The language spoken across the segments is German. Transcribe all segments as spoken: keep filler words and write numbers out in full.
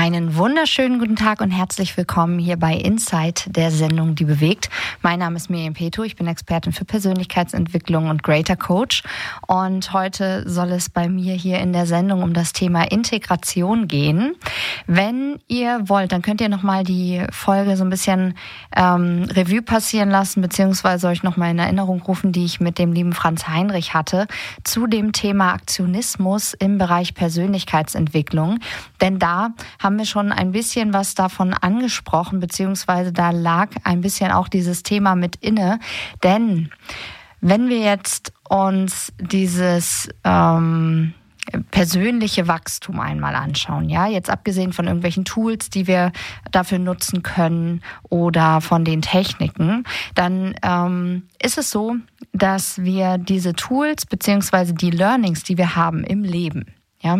Einen wunderschönen guten Tag und herzlich willkommen hier bei Insight, der Sendung, die bewegt. Mein Name ist Miriam Peto, ich bin Expertin für Persönlichkeitsentwicklung und Greater Coach. Und heute soll es bei mir hier in der Sendung um das Thema Integration gehen. Wenn ihr wollt, dann könnt ihr nochmal die Folge so ein bisschen ähm, Revue passieren lassen, beziehungsweise euch nochmal in Erinnerung rufen, die ich mit dem lieben Franz Heinrich hatte, zu dem Thema Aktionismus im Bereich Persönlichkeitsentwicklung. Denn da haben wir schon ein bisschen was davon angesprochen, beziehungsweise da lag ein bisschen auch dieses Thema mit inne. Denn wenn wir jetzt uns dieses ähm, persönliche Wachstum einmal anschauen, ja, jetzt abgesehen von irgendwelchen Tools, die wir dafür nutzen können oder von den Techniken, dann ähm, ist es so, dass wir diese Tools beziehungsweise die Learnings, die wir haben im Leben, ja,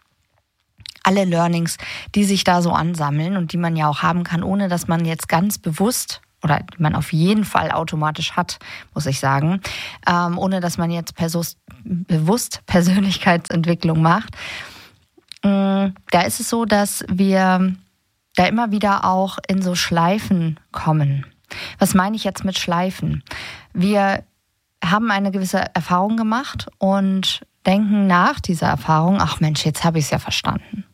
alle Learnings, die sich da so ansammeln und die man ja auch haben kann, ohne dass man jetzt ganz bewusst oder die man auf jeden Fall automatisch hat, muss ich sagen, ähm, ohne dass man jetzt persus- bewusst Persönlichkeitsentwicklung macht. Ähm, da ist es so, dass wir da immer wieder auch in so Schleifen kommen. Was meine ich jetzt mit Schleifen? Wir haben eine gewisse Erfahrung gemacht und denken nach dieser Erfahrung, ach Mensch, jetzt habe ich es ja verstanden.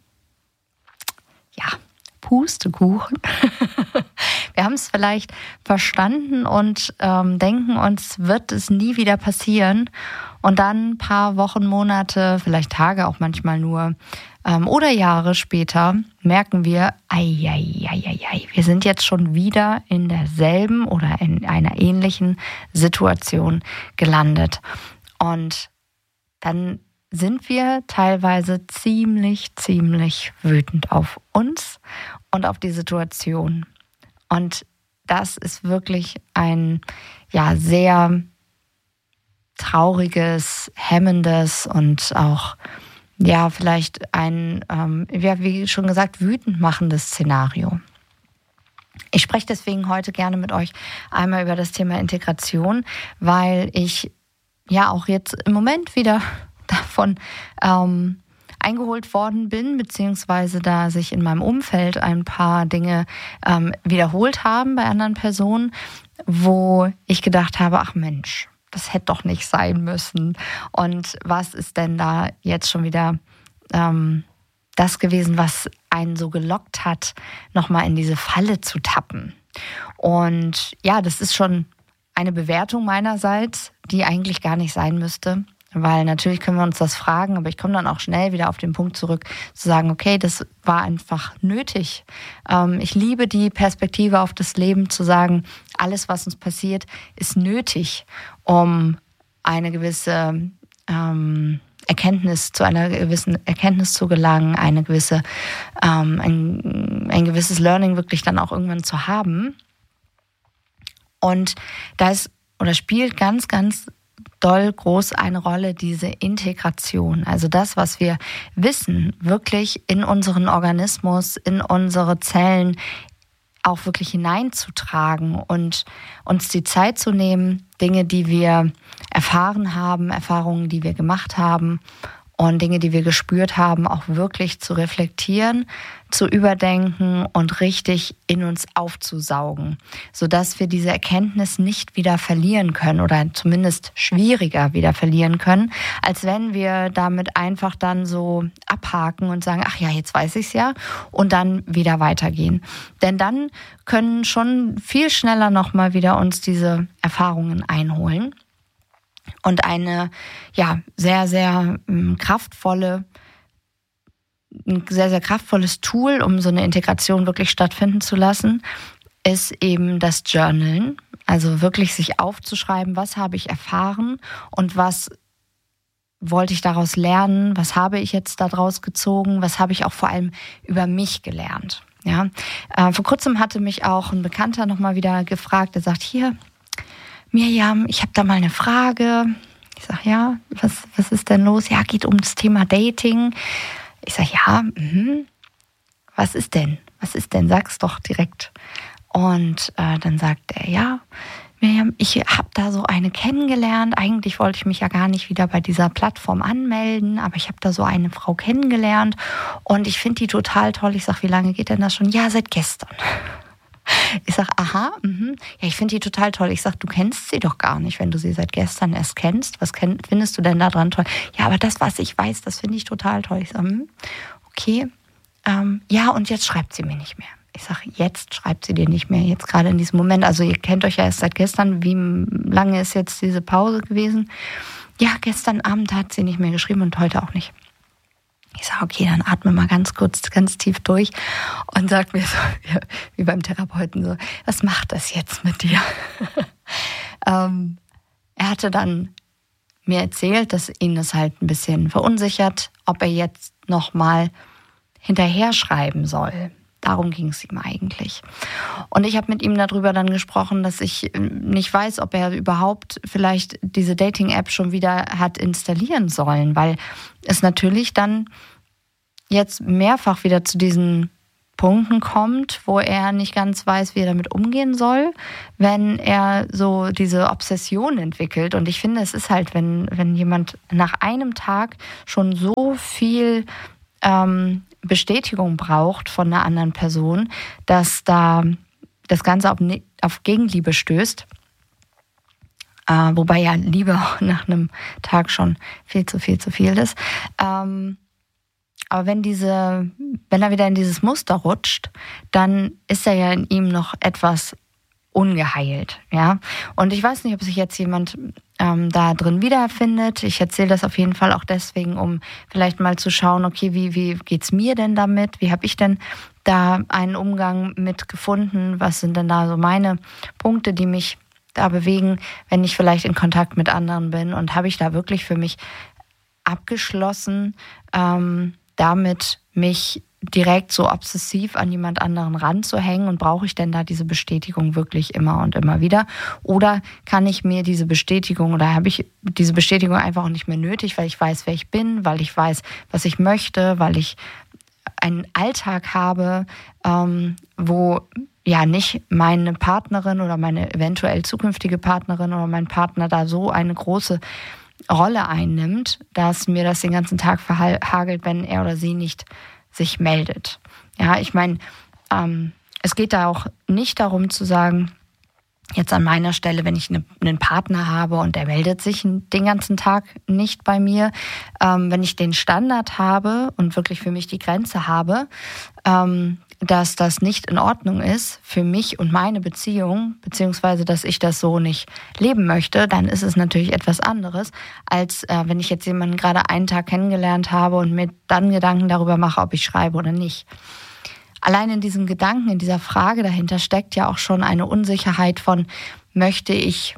Ja, Pustekuchen. Wir haben es vielleicht verstanden und ähm, denken uns, wird es nie wieder passieren. Und dann ein paar Wochen, Monate, vielleicht Tage auch manchmal nur ähm, oder Jahre später merken wir, ei, ei, ei, ei, ei, wir sind jetzt schon wieder in derselben oder in einer ähnlichen Situation gelandet. Und dann sind wir teilweise ziemlich, ziemlich wütend auf uns und auf die Situation. Und das ist wirklich ein ja sehr trauriges, hemmendes und auch ja vielleicht ein, ähm, ja, wie schon gesagt, wütend machendes Szenario. Ich spreche deswegen heute gerne mit euch einmal über das Thema Integration, weil ich ja auch jetzt im Moment wieder davon ähm, eingeholt worden bin, beziehungsweise da sich in meinem Umfeld ein paar Dinge ähm, wiederholt haben bei anderen Personen, wo ich gedacht habe, ach Mensch, das hätte doch nicht sein müssen. Und was ist denn da jetzt schon wieder ähm, das gewesen, was einen so gelockt hat, nochmal in diese Falle zu tappen? Und ja, das ist schon eine Bewertung meinerseits, die eigentlich gar nicht sein müsste. Weil natürlich können wir uns das fragen, aber ich komme dann auch schnell wieder auf den Punkt zurück, zu sagen, okay, das war einfach nötig. Ähm, ich liebe die Perspektive auf das Leben, zu sagen, alles, was uns passiert, ist nötig, um eine gewisse ähm, Erkenntnis, zu einer gewissen Erkenntnis zu gelangen, eine gewisse, ähm, ein, ein gewisses Learning wirklich dann auch irgendwann zu haben. Und da ist oder spielt ganz, ganz doll groß eine Rolle diese Integration, also das, was wir wissen, wirklich in unseren Organismus, in unsere Zellen auch wirklich hineinzutragen und uns die Zeit zu nehmen, Dinge, die wir erfahren haben, Erfahrungen, die wir gemacht haben und Dinge, die wir gespürt haben, auch wirklich zu reflektieren, zu überdenken und richtig in uns aufzusaugen, sodass wir diese Erkenntnis nicht wieder verlieren können oder zumindest schwieriger wieder verlieren können, als wenn wir damit einfach dann so abhaken und sagen, ach ja, jetzt weiß ich's ja, und dann wieder weitergehen. Denn dann können schon viel schneller nochmal wieder uns diese Erfahrungen einholen. Und eine ja sehr, sehr ähm, kraftvolle, ein sehr, sehr kraftvolles Tool, um so eine Integration wirklich stattfinden zu lassen, ist eben das Journalen. Also wirklich sich aufzuschreiben, was habe ich erfahren und was wollte ich daraus lernen, was habe ich jetzt daraus gezogen, was habe ich auch vor allem über mich gelernt. Ja, äh, vor kurzem hatte mich auch ein Bekannter nochmal wieder gefragt, der sagt, hier, Miriam, ich habe da mal eine Frage. Ich sage, ja, was, was ist denn los? Ja, geht um das Thema Dating. Ich sage, ja, mh. was ist denn? Was ist denn? Sag's doch direkt. Und äh, dann sagt er, ja, Miriam, ich habe da so eine kennengelernt. Eigentlich wollte ich mich ja gar nicht wieder bei dieser Plattform anmelden, aber ich habe da so eine Frau kennengelernt und ich finde die total toll. Ich sage, wie lange geht denn das schon? Ja, seit gestern. Ich sage, aha, mh. Ja, ich finde die total toll. Ich sage, du kennst sie doch gar nicht, wenn du sie seit gestern erst kennst. Was kenn, findest du denn da dran toll? Ja, aber das, was ich weiß, das finde ich total toll. Ich sage, hm, okay, ähm, ja, und jetzt schreibt sie mir nicht mehr. Ich sage, jetzt schreibt sie dir nicht mehr, jetzt gerade in diesem Moment. Also ihr kennt euch ja erst seit gestern. Wie lange ist jetzt diese Pause gewesen? Ja, gestern Abend hat sie nicht mehr geschrieben und heute auch nicht. Ich sage, okay, dann atme mal ganz kurz, ganz tief durch und sag mir so, wie beim Therapeuten so, was macht das jetzt mit dir? ähm, er hatte dann mir erzählt, dass ihn das halt ein bisschen verunsichert, ob er jetzt nochmal hinterher schreiben soll. Darum ging es ihm eigentlich. Und ich habe mit ihm darüber dann gesprochen, dass ich nicht weiß, ob er überhaupt vielleicht diese Dating-App schon wieder hat installieren sollen, weil es natürlich dann jetzt mehrfach wieder zu diesen Punkten kommt, wo er nicht ganz weiß, wie er damit umgehen soll, wenn er so diese Obsession entwickelt. Und ich finde, es ist halt, wenn, wenn jemand nach einem Tag schon so viel ähm, Bestätigung braucht von einer anderen Person, dass da das Ganze auf, auf Gegenliebe stößt. Äh, wobei ja Liebe auch nach einem Tag schon viel zu viel zu viel ist. Ähm, aber wenn diese, wenn er wieder in dieses Muster rutscht, dann ist er ja in ihm noch etwas ungeheilt, ja. Und ich weiß nicht, ob sich jetzt jemand ähm, da drin wiederfindet. Ich erzähle das auf jeden Fall auch deswegen, um vielleicht mal zu schauen, okay, wie, wie geht's mir denn damit? Wie habe ich denn da einen Umgang mit gefunden? Was sind denn da so meine Punkte, die mich da bewegen, wenn ich vielleicht in Kontakt mit anderen bin? Und habe ich da wirklich für mich abgeschlossen, ähm, damit mich direkt so obsessiv an jemand anderen ranzuhängen, und brauche ich denn da diese Bestätigung wirklich immer und immer wieder? Oder kann ich mir diese Bestätigung, oder habe ich diese Bestätigung einfach auch nicht mehr nötig, weil ich weiß, wer ich bin, weil ich weiß, was ich möchte, weil ich einen Alltag habe, ähm, wo ja nicht meine Partnerin oder meine eventuell zukünftige Partnerin oder mein Partner da so eine große Rolle einnimmt, dass mir das den ganzen Tag verhagelt, wenn er oder sie nicht sich meldet. Ja, ich meine, ähm, es geht da auch nicht darum zu sagen, jetzt an meiner Stelle, wenn ich eine, einen Partner habe und der meldet sich den ganzen Tag nicht bei mir, ähm, wenn ich den Standard habe und wirklich für mich die Grenze habe, ähm, dass das nicht in Ordnung ist für mich und meine Beziehung, beziehungsweise dass ich das so nicht leben möchte, dann ist es natürlich etwas anderes, als äh, wenn ich jetzt jemanden gerade einen Tag kennengelernt habe und mir dann Gedanken darüber mache, ob ich schreibe oder nicht. Allein in diesem Gedanken, in dieser Frage dahinter steckt ja auch schon eine Unsicherheit von, möchte ich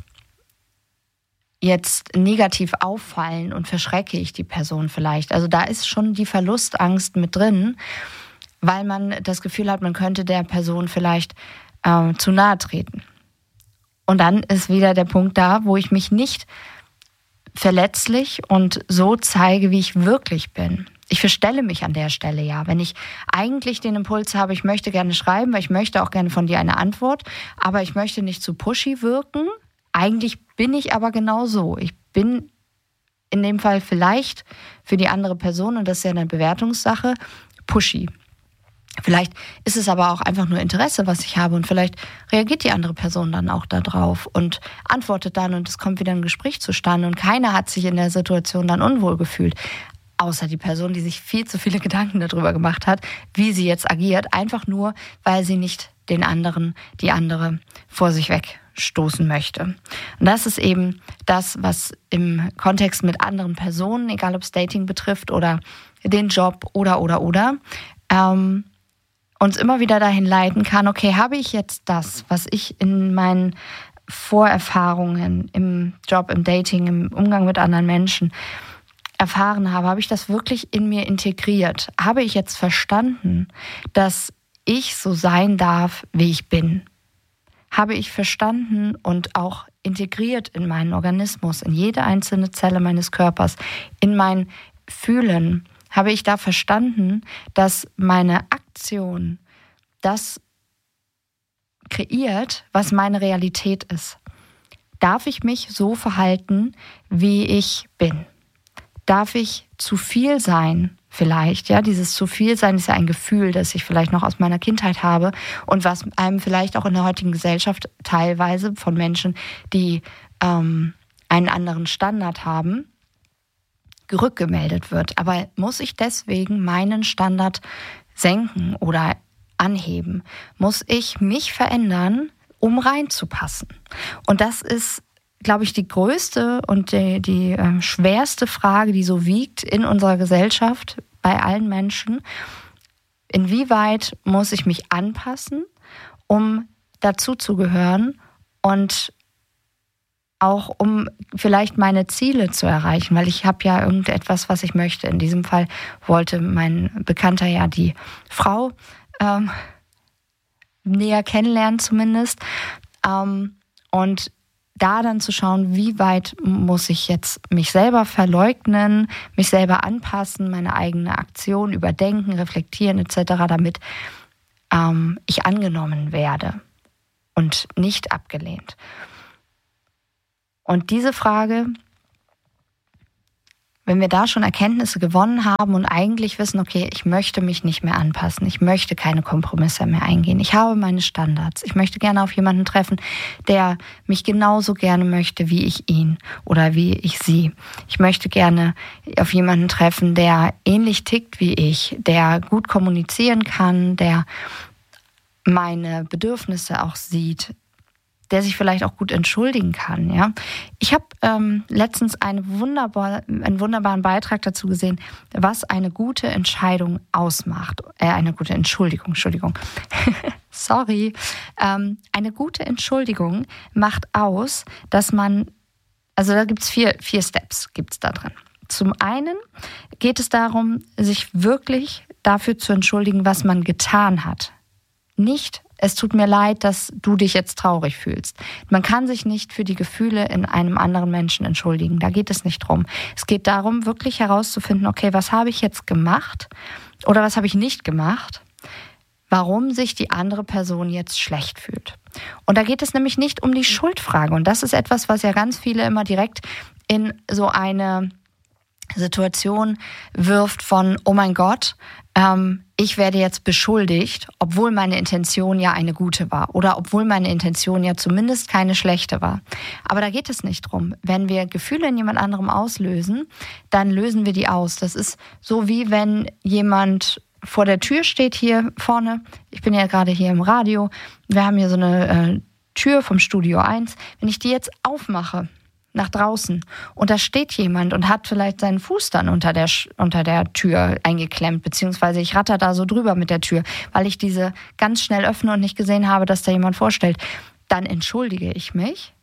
jetzt negativ auffallen und verschrecke ich die Person vielleicht? Also da ist schon die Verlustangst mit drin, weil man das Gefühl hat, man könnte der Person vielleicht äh, zu nahe treten. Und dann ist wieder der Punkt da, wo ich mich nicht verletzlich und so zeige, wie ich wirklich bin. Ich verstelle mich an der Stelle ja. Wenn ich eigentlich den Impuls habe, ich möchte gerne schreiben, weil ich möchte auch gerne von dir eine Antwort, aber ich möchte nicht zu pushy wirken. Eigentlich bin ich aber genau so. Ich bin in dem Fall vielleicht für die andere Person, und das ist ja eine Bewertungssache, pushy. Vielleicht ist es aber auch einfach nur Interesse, was ich habe, und vielleicht reagiert die andere Person dann auch darauf und antwortet dann, und es kommt wieder ein Gespräch zustande und keiner hat sich in der Situation dann unwohl gefühlt. Außer die Person, die sich viel zu viele Gedanken darüber gemacht hat, wie sie jetzt agiert, einfach nur, weil sie nicht den anderen, die andere vor sich wegstoßen möchte. Und das ist eben das, was im Kontext mit anderen Personen, egal ob es Dating betrifft oder den Job oder, oder, oder, ähm, uns immer wieder dahin leiten kann, okay, habe ich jetzt das, was ich in meinen Vorerfahrungen im Job, im Dating, im Umgang mit anderen Menschen erfahren habe, habe ich das wirklich in mir integriert? Habe ich jetzt verstanden, dass ich so sein darf, wie ich bin? Habe ich verstanden und auch integriert in meinen Organismus, in jede einzelne Zelle meines Körpers, in mein Fühlen? Habe ich da verstanden, dass meine Aktion das kreiert, was meine Realität ist? Darf ich mich so verhalten, wie ich bin? Darf ich zu viel sein vielleicht? Ja, dieses zu viel sein ist ja ein Gefühl, das ich vielleicht noch aus meiner Kindheit habe und was einem vielleicht auch in der heutigen Gesellschaft teilweise von Menschen, die ähm, einen anderen Standard haben, rückgemeldet wird. Aber muss ich deswegen meinen Standard senken oder anheben? Muss ich mich verändern, um reinzupassen? Und das ist, glaube ich, die größte und die, die äh, schwerste Frage, die so wiegt in unserer Gesellschaft bei allen Menschen. Inwieweit muss ich mich anpassen, um dazuzugehören und auch um vielleicht meine Ziele zu erreichen, weil ich habe ja irgendetwas, was ich möchte. In diesem Fall wollte mein Bekannter ja die Frau ähm, näher kennenlernen zumindest. Ähm, und da dann zu schauen, wie weit muss ich jetzt mich selber verleugnen, mich selber anpassen, meine eigene Aktion überdenken, reflektieren et cetera, damit ähm, ich angenommen werde und nicht abgelehnt. Und diese Frage, wenn wir da schon Erkenntnisse gewonnen haben und eigentlich wissen, okay, ich möchte mich nicht mehr anpassen, ich möchte keine Kompromisse mehr eingehen, ich habe meine Standards, ich möchte gerne auf jemanden treffen, der mich genauso gerne möchte wie ich ihn oder wie ich sie. Ich möchte gerne auf jemanden treffen, der ähnlich tickt wie ich, der gut kommunizieren kann, der meine Bedürfnisse auch sieht, der sich vielleicht auch gut entschuldigen kann. Ja, ich habe ähm, letztens eine wunderbar, einen wunderbaren Beitrag dazu gesehen, was eine gute Entscheidung ausmacht. Äh, eine gute Entschuldigung, Entschuldigung. Sorry. Ähm, eine gute Entschuldigung macht aus, dass man, also da gibt es vier, vier Steps gibt's da drin. Zum einen geht es darum, sich wirklich dafür zu entschuldigen, was man getan hat. Nicht, es tut mir leid, dass du dich jetzt traurig fühlst. Man kann sich nicht für die Gefühle in einem anderen Menschen entschuldigen. Da geht es nicht drum. Es geht darum, wirklich herauszufinden, okay, was habe ich jetzt gemacht oder was habe ich nicht gemacht, warum sich die andere Person jetzt schlecht fühlt. Und da geht es nämlich nicht um die Schuldfrage. Und das ist etwas, was ja ganz viele immer direkt in so eine Situation wirft von, oh mein Gott, ähm, ich werde jetzt beschuldigt, obwohl meine Intention ja eine gute war oder obwohl meine Intention ja zumindest keine schlechte war. Aber da geht es nicht drum. Wenn wir Gefühle in jemand anderem auslösen, dann lösen wir die aus. Das ist so, wie wenn jemand vor der Tür steht hier vorne. Ich bin ja gerade hier im Radio. Wir haben hier so eine äh, Tür vom Studio eins. Wenn ich die jetzt aufmache, nach draußen und da steht jemand und hat vielleicht seinen Fuß dann unter der unter der Tür eingeklemmt, beziehungsweise ich ratter da so drüber mit der Tür, weil ich diese ganz schnell öffne und nicht gesehen habe, dass da jemand vorstellt, dann entschuldige ich mich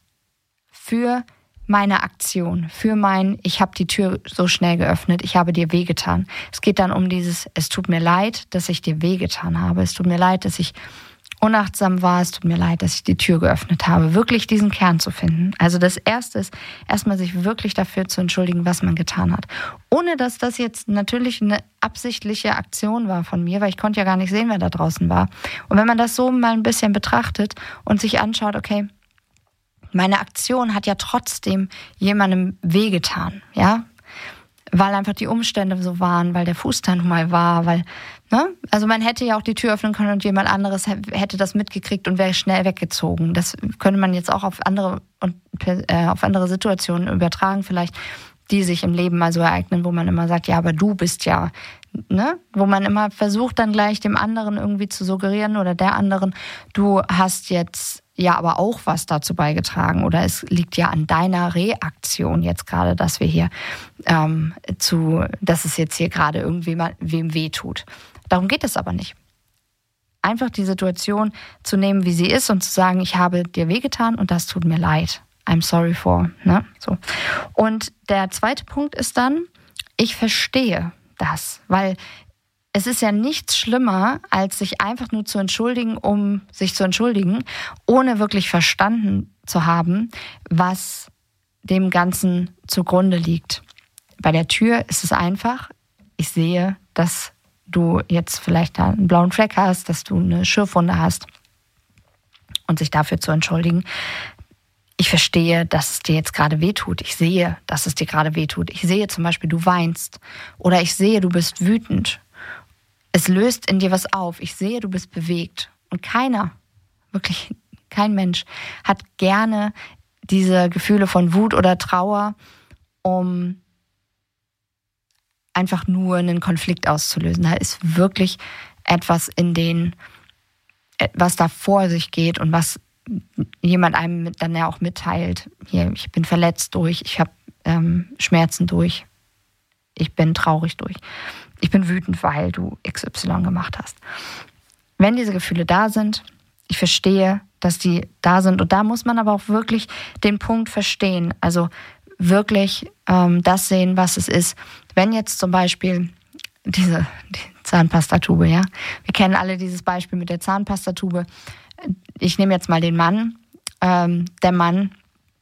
für meine Aktion, für mein, ich habe die Tür so schnell geöffnet, ich habe dir wehgetan. Es geht dann um dieses, es tut mir leid, dass ich dir wehgetan habe, es tut mir leid, dass ich unachtsam war, es tut mir leid, dass ich die Tür geöffnet habe, wirklich diesen Kern zu finden. Also das Erste ist, erstmal sich wirklich dafür zu entschuldigen, was man getan hat. Ohne dass das jetzt natürlich eine absichtliche Aktion war von mir, weil ich konnte ja gar nicht sehen, wer da draußen war. Und wenn man das so mal ein bisschen betrachtet und sich anschaut, okay, meine Aktion hat ja trotzdem jemandem wehgetan, ja, weil einfach die Umstände so waren, weil der Fuß dann mal war, weil, ne? Also man hätte ja auch die Tür öffnen können und jemand anderes hätte das mitgekriegt und wäre schnell weggezogen. Das könnte man jetzt auch auf andere und äh, auf andere Situationen übertragen, vielleicht, die sich im Leben mal so ereignen, wo man immer sagt, ja, aber du bist ja, ne? Wo man immer versucht, dann gleich dem anderen irgendwie zu suggerieren oder der anderen, du hast jetzt ja aber auch was dazu beigetragen oder es liegt ja an deiner Reaktion jetzt gerade, dass wir hier ähm, zu, dass es jetzt hier gerade irgendwie mal wem weh tut. Darum geht es aber nicht. Einfach die Situation zu nehmen, wie sie ist und zu sagen, ich habe dir wehgetan und das tut mir leid. I'm sorry for, ne? So. Und der zweite Punkt ist dann, ich verstehe das, weil es ist ja nichts schlimmer, als sich einfach nur zu entschuldigen, um sich zu entschuldigen, ohne wirklich verstanden zu haben, was dem Ganzen zugrunde liegt. Bei der Tür ist es einfach. Ich sehe, dass du jetzt vielleicht da einen blauen Fleck hast, dass du eine Schürfwunde hast und sich dafür zu entschuldigen. ich verstehe, dass es dir jetzt gerade wehtut. Ich sehe, dass es dir gerade wehtut. Ich sehe zum Beispiel, du weinst. Oder ich sehe, du bist wütend. Es löst in dir was auf. Ich sehe, du bist bewegt. Und keiner, wirklich kein Mensch, hat gerne diese Gefühle von Wut oder Trauer, um einfach nur einen Konflikt auszulösen. Da ist wirklich etwas in denen, was da vor sich geht und was jemand einem dann ja auch mitteilt. Hier, ich bin verletzt durch, ich habe ähm, Schmerzen durch, ich bin traurig durch, ich bin wütend, weil du X Y gemacht hast. Wenn diese Gefühle da sind, ich verstehe, dass die da sind, und da muss man aber auch wirklich den Punkt verstehen, also wirklich ähm, das sehen, was es ist. Wenn jetzt zum Beispiel diese die Zahnpastatube, ja, wir kennen alle dieses Beispiel mit der Zahnpastatube. Ich nehme jetzt mal den Mann. Ähm, der Mann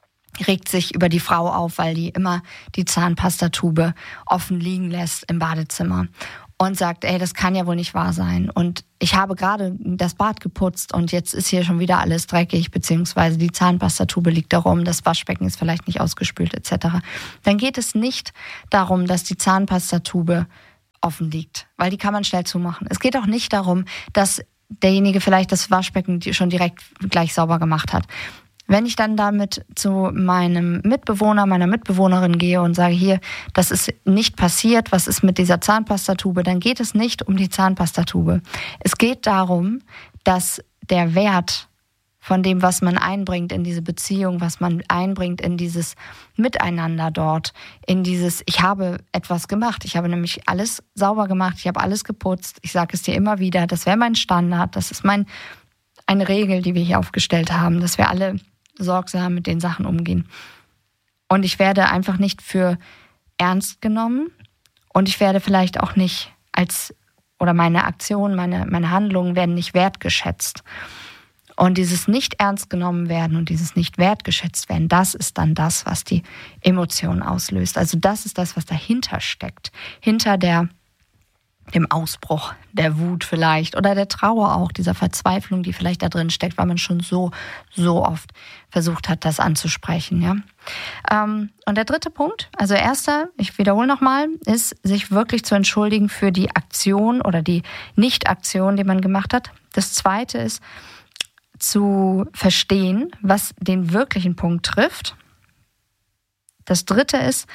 regt sich über die Frau auf, weil die immer die Zahnpastatube offen liegen lässt im Badezimmer und sagt, ey, das kann ja wohl nicht wahr sein. Und ich habe gerade das Bad geputzt und jetzt ist hier schon wieder alles dreckig, beziehungsweise die Zahnpastatube liegt da rum, das Waschbecken ist vielleicht nicht ausgespült et cetera. Dann geht es nicht darum, dass die Zahnpastatube offen liegt, weil die kann man schnell zumachen. Es geht auch nicht darum, dass derjenige vielleicht das Waschbecken schon direkt gleich sauber gemacht hat. Wenn ich dann damit zu meinem Mitbewohner, meiner Mitbewohnerin gehe und sage, hier, das ist nicht passiert, was ist mit dieser Zahnpastatube, dann geht es nicht um die Zahnpastatube. Es geht darum, dass der Wert von dem, was man einbringt in diese Beziehung, was man einbringt in dieses Miteinander dort, in dieses, ich habe etwas gemacht, ich habe nämlich alles sauber gemacht, ich habe alles geputzt, ich sage es dir immer wieder, das wäre mein Standard, das ist mein, eine Regel, die wir hier aufgestellt haben, dass wir alle sorgsam mit den Sachen umgehen. Und ich werde einfach nicht für ernst genommen und ich werde vielleicht auch nicht als, oder meine Aktionen, meine, meine Handlungen werden nicht wertgeschätzt. Und dieses nicht ernst genommen werden und dieses nicht wertgeschätzt werden, das ist dann das, was die Emotionen auslöst. Also das ist das, was dahinter steckt. Hinter der, dem Ausbruch der Wut vielleicht oder der Trauer auch, dieser Verzweiflung, die vielleicht da drin steckt, weil man schon so, so oft versucht hat, das anzusprechen. Ja? Ähm, und der dritte Punkt, also erster, ich wiederhole nochmal, ist, sich wirklich zu entschuldigen für die Aktion oder die Nicht-Aktion, die man gemacht hat. Das zweite ist, zu verstehen, was den wirklichen Punkt trifft. Das dritte ist,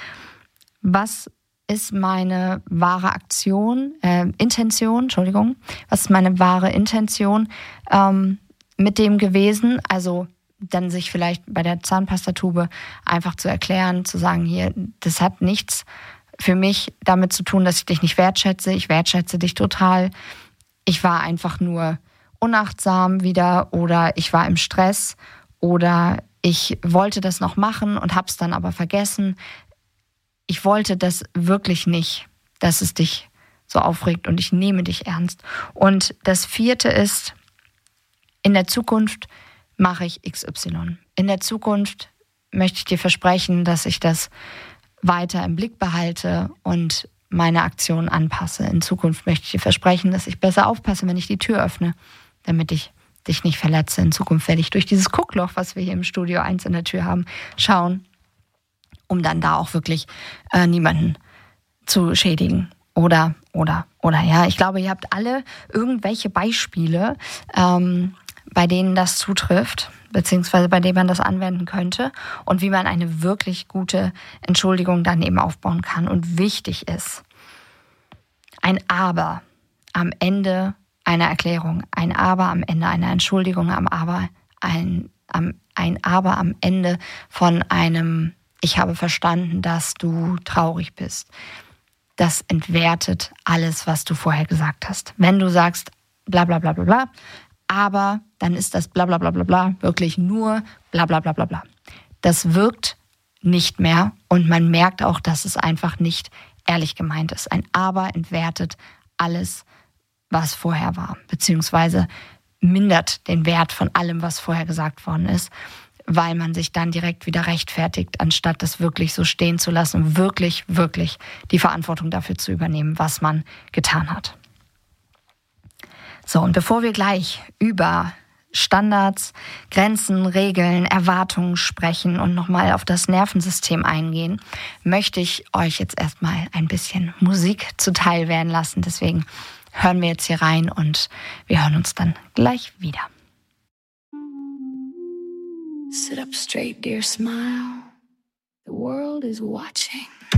was ist meine wahre Aktion, äh, Intention, Entschuldigung, was ist meine wahre Intention ähm, mit dem gewesen? Also dann sich vielleicht bei der Zahnpastatube einfach zu erklären, zu sagen, hier, das hat nichts für mich damit zu tun, dass ich dich nicht wertschätze. Ich wertschätze dich total. Ich war einfach nur unachtsam wieder oder ich war im Stress oder ich wollte das noch machen und habe es dann aber vergessen. Ich wollte das wirklich nicht, dass es dich so aufregt und ich nehme dich ernst. Und das vierte ist, in der Zukunft mache ich X Y. In der Zukunft möchte ich dir versprechen, dass ich das weiter im Blick behalte und meine Aktionen anpasse. In Zukunft möchte ich dir versprechen, dass ich besser aufpasse, wenn ich die Tür öffne, damit ich dich nicht verletze. In Zukunft werde ich durch dieses Guckloch, was wir hier im Studio eins in der Tür haben, schauen, um dann da auch wirklich äh, niemanden zu schädigen. Oder, oder, oder, ja. Ich glaube, ihr habt alle irgendwelche Beispiele, ähm, bei denen das zutrifft, beziehungsweise bei denen man das anwenden könnte und wie man eine wirklich gute Entschuldigung dann eben aufbauen kann. Und wichtig ist, ein Aber am Ende einer Erklärung, ein Aber am Ende einer Entschuldigung, ein Aber, ein, ein Aber am Ende von einem Ich habe verstanden, dass du traurig bist. Das entwertet alles, was du vorher gesagt hast. Wenn du sagst, bla bla bla bla bla, aber dann ist das bla bla bla bla bla wirklich nur bla bla bla bla bla. Das wirkt nicht mehr und man merkt auch, dass es einfach nicht ehrlich gemeint ist. Ein Aber entwertet alles, was vorher war, beziehungsweise mindert den Wert von allem, was vorher gesagt worden ist, weil man sich dann direkt wieder rechtfertigt, anstatt das wirklich so stehen zu lassen, wirklich, wirklich die Verantwortung dafür zu übernehmen, was man getan hat. So, und bevor wir gleich über Standards, Grenzen, Regeln, Erwartungen sprechen und nochmal auf das Nervensystem eingehen, möchte ich euch jetzt erstmal ein bisschen Musik zuteil werden lassen. Deswegen hören wir jetzt hier rein und wir hören uns dann gleich wieder. Sit up straight, dear, smile. The world is watching.